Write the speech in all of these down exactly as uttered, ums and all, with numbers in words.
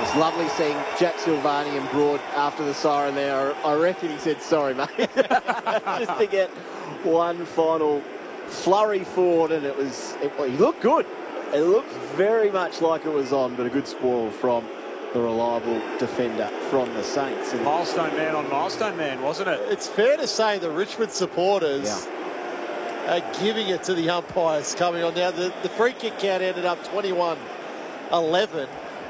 was lovely seeing Jack Silvani and Broad after the siren there. I reckon he said, sorry, mate, just to get one final flurry forward, and it was, it, well, he looked good. It looked very much like it was on, but a good spoil from the reliable defender from the Saints. And milestone man on milestone man, wasn't it? It's fair to say the Richmond supporters yeah. are giving it to the umpires coming on now. The, the free kick count ended up twenty-one eleven.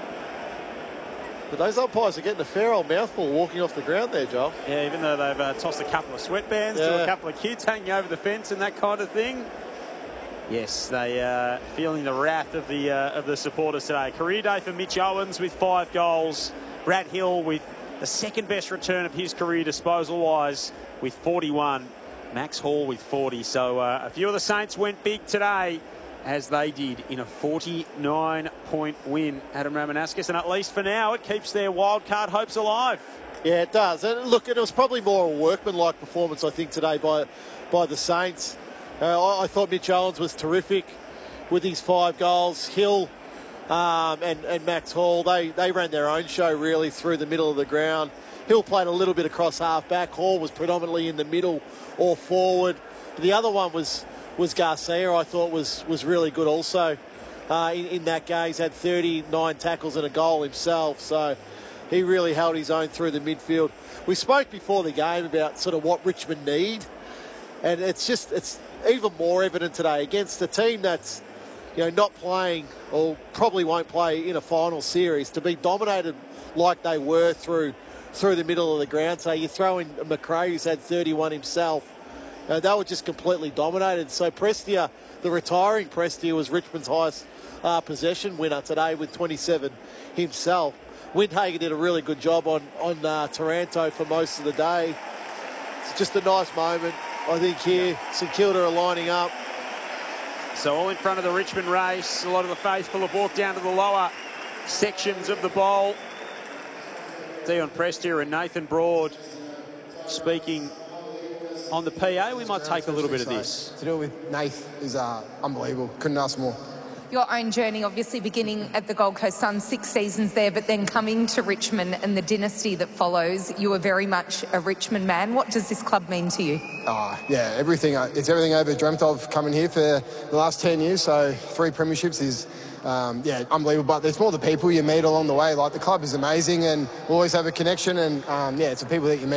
But those umpires are getting a fair old mouthful walking off the ground there, Joel. Yeah, even though they've uh, tossed a couple of sweatbands yeah. to a couple of kids hanging over the fence and that kind of thing. Yes, they are uh, feeling the wrath of the uh, of the supporters today. Career day for Mitch Owens with five goals. Brad Hill with the second best return of his career disposal-wise with forty-one. Max Hall with forty. So uh, a few of the Saints went big today, as they did in a forty-nine point win. Adam Romanascus, and at least for now, it keeps their wildcard hopes alive. Yeah, it does. And look, it was probably more a workmanlike performance, I think, today by by the Saints. Uh, I, I thought Mitch Owens was terrific with his five goals. Hill um, and, and Max Hall, they, they ran their own show really through the middle of the ground. Hill played a little bit across half-back. Hall was predominantly in the middle or forward. The other one was was Garcia, I thought was, was really good also uh, in, in that game. He's had thirty-nine tackles and a goal himself, so he really held his own through the midfield. We spoke before the game about sort of what Richmond need, and it's just, it's even more evident today against a team that's, you know, not playing or probably won't play in a final series, to be dominated like they were through through the middle of the ground. So you throw in McRae, who's had thirty-one himself. Uh, they were just completely dominated. So Prestia, the retiring Prestia, was Richmond's highest uh, possession winner today with twenty-seven himself. Windhager did a really good job on, on uh, Taranto for most of the day. It's just a nice moment, I think, here. St Kilda are lining up. So all in front of the Richmond race. A lot of the faithful have walked down to the lower sections of the bowl. Dion Prestia and Nathan Broad speaking on the P A. We might take a little bit of this. To do it with Nath is uh, unbelievable. Couldn't ask more. Your own journey, obviously beginning at the Gold Coast Suns, six seasons there, but then coming to Richmond and the dynasty that follows. You were very much a Richmond man. What does this club mean to you? Uh, yeah, everything. It's everything I ever dreamt of coming here for the last ten years. So three premierships is, um, yeah, unbelievable. But there's more the people you meet along the way. Like, the club is amazing, and we'll always have a connection. And, um, yeah, it's the people that you meet.